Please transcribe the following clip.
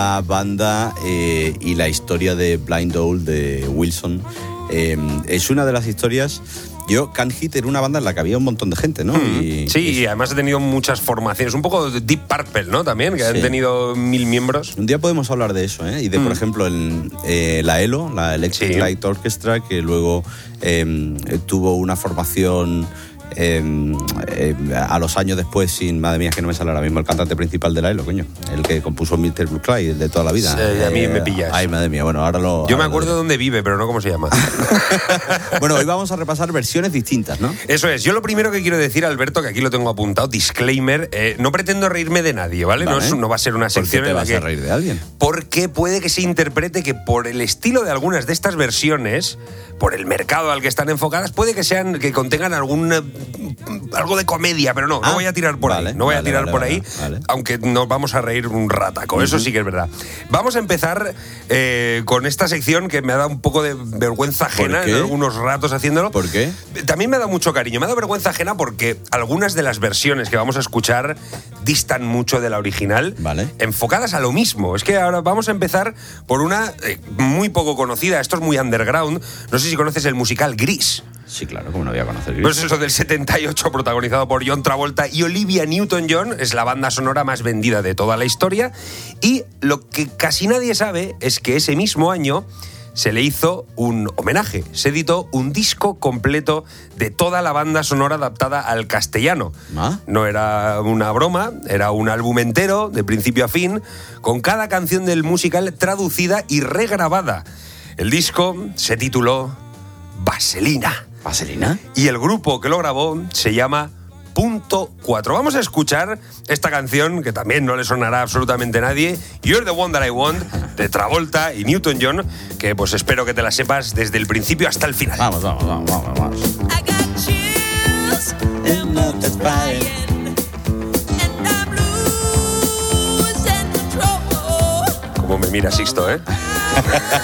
La banda y la historia de Blind Owl de Wilson es una de las historias. Can Hit era una banda en la que había un montón de gente, ¿no? Y además ha tenido muchas formaciones, un poco de Deep Purple, ¿no? También, que han tenido 1000 miembros. Un día podemos hablar de eso, ¿eh? Y de, por ejemplo, la ELO, la Electric Light Orchestra, que luego tuvo una formación a los años después madre mía, que no me sale ahora mismo el cantante principal de la ELO, coño, el que compuso Mr. Blue Clyde, el de toda la vida. Sí, a mí me pillas. Ay, madre mía, bueno, ahora lo... Yo me acuerdo de dónde vive, pero no cómo se llama. Bueno, hoy vamos a repasar versiones distintas, ¿no? Eso es. Yo lo primero que quiero decir, Alberto, que aquí lo tengo apuntado, disclaimer, no pretendo reírme de nadie, ¿vale? No va a ser una sección en la que... ¿Por qué te vas a reír de alguien? Porque puede que se interprete que por el estilo de algunas de estas versiones, por el mercado al que están enfocadas, puede que contengan algo de comedia, pero no voy a tirar por ahí. No voy a tirar por ahí, aunque nos vamos a reír un rataco. Eso sí que es verdad. Vamos a empezar con esta sección que me ha dado un poco de vergüenza ajena en algunos ratos haciéndolo. ¿Por qué? También me ha dado mucho cariño. Me ha dado vergüenza ajena porque algunas de las versiones que vamos a escuchar distan mucho de la original, enfocadas a lo mismo. Es que ahora vamos a empezar por una muy poco conocida. Esto es muy underground. No sé si conoces el musical Gris. Sí, claro, ¿cómo no voy a conocer Gris? Pues eso del 78, protagonizado por John Travolta y Olivia Newton-John, es la banda sonora más vendida de toda la historia. Y lo que casi nadie sabe es que ese mismo año se le hizo un homenaje. Se editó un disco completo de toda la banda sonora adaptada al castellano. No era una broma, era un álbum entero, de principio a fin, con cada canción del musical traducida y regrabada. El disco se tituló Vaselina. ¿Vaselina? Y el grupo que lo grabó se llama Punto 4. Vamos a escuchar esta canción que también no le sonará a absolutamente nadie, You're the One That I Want, de Travolta y Newton-John, que pues espero que te la sepas desde el principio hasta el final. Vamos. Como me mira Sixto, ¿eh?